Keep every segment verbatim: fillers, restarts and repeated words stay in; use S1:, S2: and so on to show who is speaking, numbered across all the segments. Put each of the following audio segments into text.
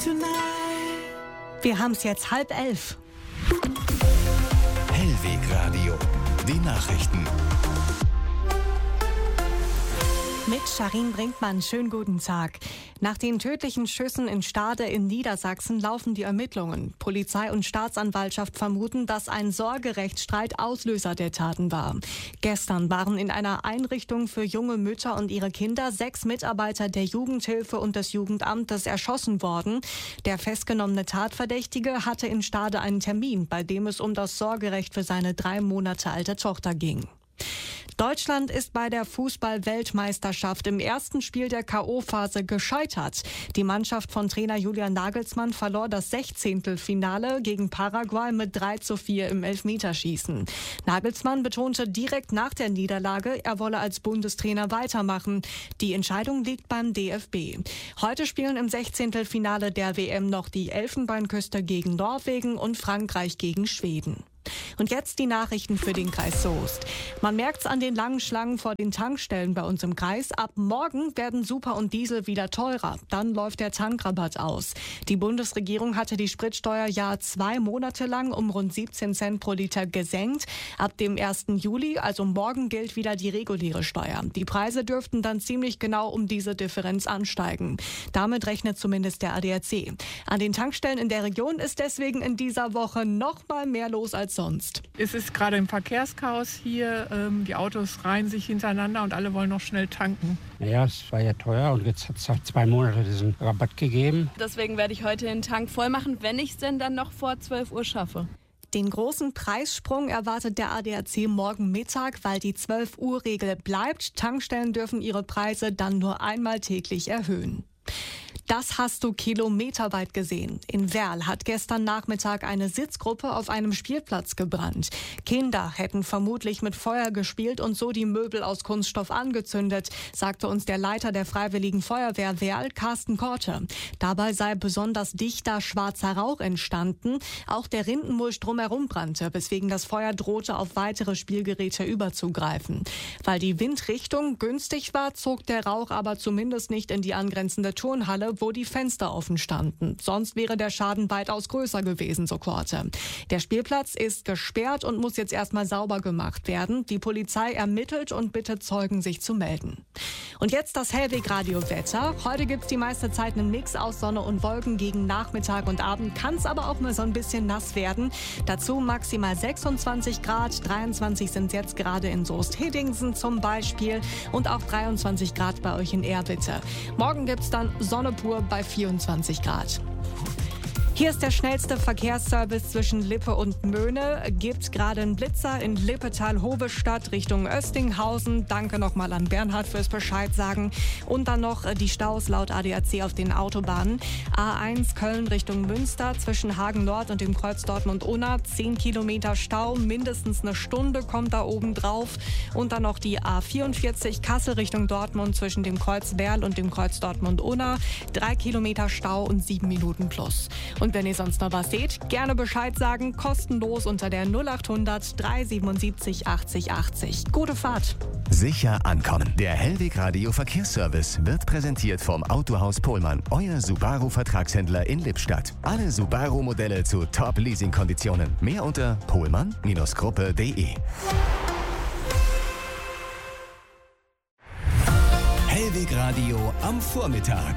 S1: Wir haben es jetzt halb elf.
S2: Hellwegradio, die Nachrichten.
S1: Mit Sharin Brinkmann, schönen guten Tag. Nach den tödlichen Schüssen in Stade in Niedersachsen laufen die Ermittlungen. Polizei und Staatsanwaltschaft vermuten, dass ein Sorgerechtsstreit Auslöser der Taten war. Gestern waren in einer Einrichtung für junge Mütter und ihre Kinder sechs Mitarbeiter der Jugendhilfe und des Jugendamtes erschossen worden. Der festgenommene Tatverdächtige hatte in Stade einen Termin, bei dem es um das Sorgerecht für seine drei Monate alte Tochter ging. Deutschland ist bei der Fußball-Weltmeisterschaft im ersten Spiel der K O-Phase gescheitert. Die Mannschaft von Trainer Julian Nagelsmann verlor das Sechzehntelfinale gegen Paraguay mit drei zu vier im Elfmeterschießen. Nagelsmann betonte direkt nach der Niederlage, er wolle als Bundestrainer weitermachen. Die Entscheidung liegt beim D F B. Heute spielen im Sechzehntelfinale der W M noch die Elfenbeinküste gegen Norwegen und Frankreich gegen Schweden. Und jetzt die Nachrichten für den Kreis Soest. Man merkt's an den langen Schlangen vor den Tankstellen bei uns im Kreis. Ab morgen werden Super und Diesel wieder teurer. Dann läuft der Tankrabatt aus. Die Bundesregierung hatte die Spritsteuer ja zwei Monate lang um rund siebzehn Cent pro Liter gesenkt. Ab dem ersten Juli, also morgen, gilt wieder die reguläre Steuer. Die Preise dürften dann ziemlich genau um diese Differenz ansteigen. Damit rechnet zumindest der A D A C. An den Tankstellen in der Region ist deswegen in dieser Woche noch mal mehr los als sonst.
S3: Es ist gerade ein Verkehrschaos hier. Ähm, die Autos reihen sich hintereinander und alle wollen noch schnell tanken.
S4: Naja, es war ja teuer und jetzt hat es seit zwei Monaten diesen Rabatt gegeben.
S5: Deswegen werde ich heute den Tank voll machen, wenn ich es denn dann noch vor zwölf Uhr schaffe.
S1: Den großen Preissprung erwartet der A D A C morgen Mittag, weil die zwölf Uhr Regel bleibt. Tankstellen dürfen ihre Preise dann nur einmal täglich erhöhen. Das hast du kilometerweit gesehen. In Werl hat gestern Nachmittag eine Sitzgruppe auf einem Spielplatz gebrannt. Kinder hätten vermutlich mit Feuer gespielt und so die Möbel aus Kunststoff angezündet, sagte uns der Leiter der Freiwilligen Feuerwehr Werl, Carsten Korte. Dabei sei besonders dichter schwarzer Rauch entstanden. Auch der Rindenmulch drumherum brannte, weswegen das Feuer drohte, auf weitere Spielgeräte überzugreifen. Weil die Windrichtung günstig war, zog der Rauch aber zumindest nicht in die angrenzende Turnhalle, wo die Fenster offen standen. Sonst wäre der Schaden weitaus größer gewesen, so Korte. Der Spielplatz ist gesperrt und muss jetzt erstmal sauber gemacht werden. Die Polizei ermittelt und bittet Zeugen, sich zu melden. Und jetzt das Hellwegradio-Wetter. Heute gibt's die meiste Zeit einen Mix aus Sonne und Wolken. Gegen Nachmittag und Abend kann es aber auch mal so ein bisschen nass werden. Dazu maximal sechsundzwanzig Grad, dreiundzwanzig sind jetzt gerade in Soest-Hidingsen zum Beispiel und auch dreiundzwanzig Grad bei euch in Erwitte. Morgen gibt's dann Sonne pur bei vierundzwanzig Grad. Hier ist der schnellste Verkehrsservice zwischen Lippe und Möhne. Gibt gerade einen Blitzer in Lippetal-Hobestadt Richtung Östinghausen. Danke nochmal an Bernhard fürs Bescheid sagen. Und dann noch die Staus laut A D A C auf den Autobahnen. A eins Köln Richtung Münster zwischen Hagen Nord und dem Kreuz Dortmund-Unna. zehn Kilometer Stau, mindestens eine Stunde kommt da oben drauf. Und dann noch die A vierundvierzig Kassel Richtung Dortmund zwischen dem Kreuz Werl und dem Kreuz Dortmund-Unna. drei Kilometer Stau und sieben Minuten plus. Und wenn ihr sonst noch was seht, gerne Bescheid sagen, kostenlos unter der null achthundert dreihundertsiebenundsiebzig achtzig achtzig. Gute Fahrt.
S2: Sicher ankommen. Der Hellwegradio Verkehrsservice wird präsentiert vom Autohaus Pohlmann, euer Subaru-Vertragshändler in Lippstadt. Alle Subaru-Modelle zu Top-Leasing-Konditionen. Mehr unter pohlmann Gruppe punkt de. Hellwegradio am Vormittag.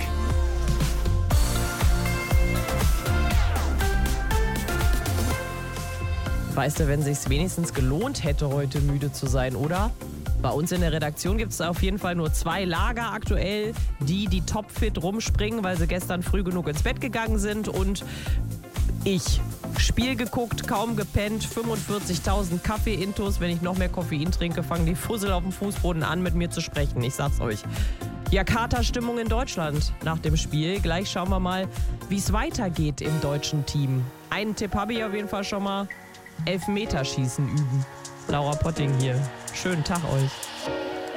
S6: Weißt du, wenn es sich wenigstens gelohnt hätte, heute müde zu sein, oder? Bei uns in der Redaktion gibt es auf jeden Fall nur zwei Lager aktuell, die, die topfit rumspringen, weil sie gestern früh genug ins Bett gegangen sind, und ich. Spiel geguckt, kaum gepennt, fünfundvierzigtausend Kaffee-Intos. Wenn ich noch mehr Koffein trinke, fangen die Fussel auf dem Fußboden an, mit mir zu sprechen. Ich sag's euch. Ja, Katerstimmung in Deutschland nach dem Spiel. Gleich schauen wir mal, wie es weitergeht im deutschen Team. Einen Tipp habe ich auf jeden Fall schon mal. Elfmeterschießen üben. Laura Potting hier. Schönen Tag euch.